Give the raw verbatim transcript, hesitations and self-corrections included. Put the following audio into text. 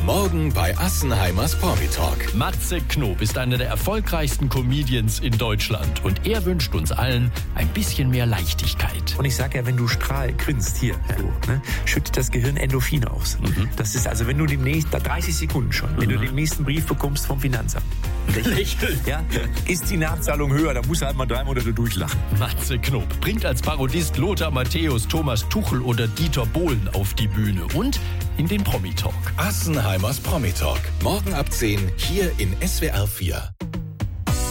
Morgen bei Assenheimers Promi-Talk. Matze Knob ist einer der erfolgreichsten Comedians in Deutschland und er wünscht uns allen ein bisschen mehr Leichtigkeit. Und ich sage ja, wenn du strahl grinst hier, so, ne, schüttet das Gehirn Endorphine aus. Mhm. Das ist also, wenn du demnächst, dreißig Sekunden schon, wenn mhm. du den nächsten Brief bekommst vom Finanzamt, lächeln, ja, ist die Nachzahlung höher, dann musst du halt mal drei Monate durchlachen. Matze Knob bringt als Parodist Lothar Matthäus, Thomas Tuchel oder Dieter Bohlen auf die Bühne und in den Promi-Talk. Assenheimers Promi-Talk. Morgen ab zehn hier in S W R vier.